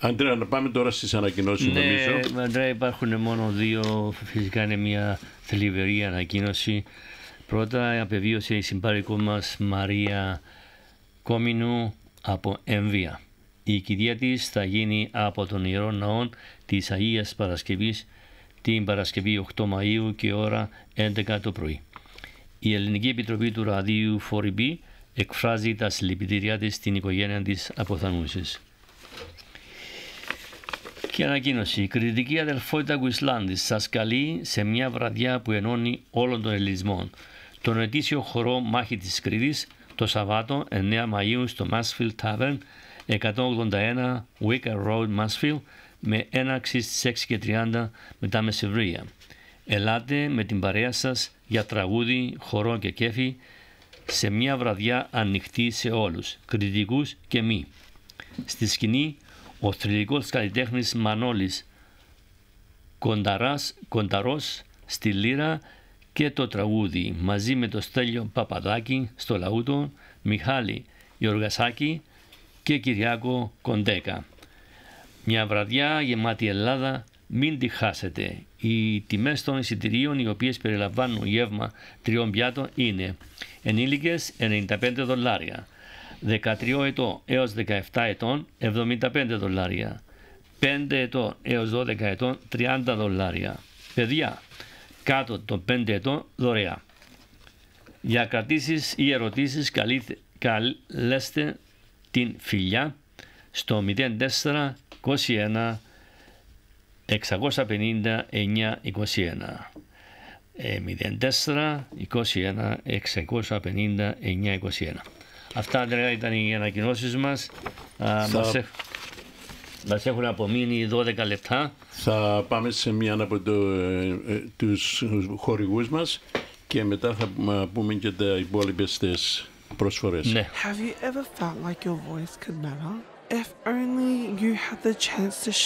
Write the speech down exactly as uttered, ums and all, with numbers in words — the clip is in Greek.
Αντρέα, να πάμε τώρα στις ανακοινώσεις, ναι, νομίζω. Ναι, Αντρέα, υπάρχουν μόνο δύο. Φυσικά είναι μια θλιβερή ανακοίνωση. Πρώτα, απεβίωσε η συμπάρικο μας Μαρία Κόμινου από εμβία. Η κηδεία της θα γίνει από τον Ιερό Ναό της Αγίας Παρασκευής την Παρασκευή οκτώ Μαΐου και ώρα έντεκα το πρωί. Η Ελληνική Επιτροπή του Ραδίου φορ ι μπι εκφράζει τα συλληπιτήριά της στην οικογένεια της αποθανούσης. Και ανακοίνωση. Η κριτική αδελφότητα Γουισλάνδης σας καλεί σε μια βραδιά που ενώνει όλων των ελληνισμών. Τον ετήσιο χορό Μάχη της Κρήτης το Σαββάτο εννέα Μαΐου στο Mansfield Tavern εκατόν ογδόντα ένα Wicker Road, Mansfield, με έναρξη στις έξι και τριάντα μετά μεσημβρία. Ελάτε με την παρέα σας για τραγούδι, χορό και κέφι σε μια βραδιά ανοιχτή σε όλους, κριτικούς και μη. Στη σκηνή ο θρυλικός καλλιτέχνης Μανώλης Κονταράς, Κονταρός στη λύρα και το τραγούδι μαζί με το Στέλιο Παπαδάκη στο λαούτο, Μιχάλη Γιοργασάκη και Κυριάκο Κοντέκα. Μια βραδιά γεμάτη Ελλάδα, μην τη χάσετε. Οι τιμές των εισιτηρίων, οι οποίες περιλαμβάνουν γεύμα τριών πιάτων, είναι ενήλικες ενενήντα πέντε δολάρια, δεκατρία ετών έως δεκαεπτά ετών εβδομήντα πέντε δολάρια, πέντε ετών έως δώδεκα ετών τριάντα δολάρια, παιδιά κάτω των πέντε ετών δωρεά. Για κρατήσεις ή ερωτήσεις καλέστε την Φιλιά στο μηδέν τέσσερα είκοσι ένα εξακόσια πενήντα εννιά είκοσι ένα. μηδέν τέσσερα είκοσι ένα εξακόσια πενήντα εννιά είκοσι ένα. Αυτά, Αντρέα, ήταν οι ανακοινώσεις μας. Θα... Μας, έχ... μας έχουν απομείνει δώδεκα λεπτά. Θα πάμε σε μία από το, ε, τους χορηγούς μας και μετά θα πούμε και τα υπόλοιπες τις προσφορές. Ναι. Have you ever felt like your voice could matter? If only you had the chance to